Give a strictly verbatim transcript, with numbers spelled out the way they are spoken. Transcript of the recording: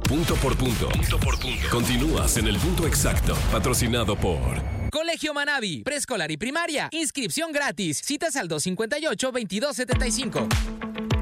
punto por punto. Punto por punto. Continúas en el punto exacto. Patrocinado por Colegio Manavi, preescolar y primaria. Inscripción gratis. Citas al dos cinco ocho, veintidós setenta y cinco.